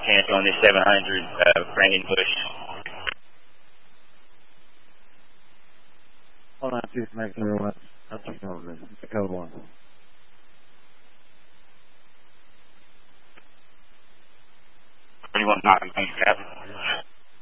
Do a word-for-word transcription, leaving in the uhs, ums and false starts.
Cancel on this seven hundred, uh, Brandon Bush. Hold on, two, make sure what. I'll check over this. It's the code one. Anyone not in traffic?